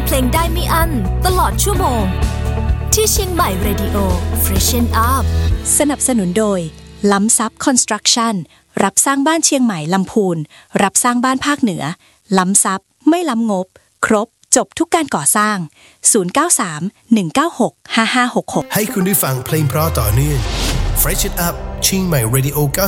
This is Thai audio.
เพลงได้ไม่อั้นตลอดชั่วโมงที่เชียงใหม่ Radio Freshen Up สนับสนุนโดยล้ำซับคอนสตรักชั่นรับสร้างบ้านเชียงใหม่ลำพูนรับสร้างบ้านภาคเหนือล้ำซับไม่ล้ำงบครบจบทุกการก่อสร้าง0931965566 ให้คุณได้ฟังเพลงเพราะต่อเนื่อง Fresh It Up เชียงใหม่ Radio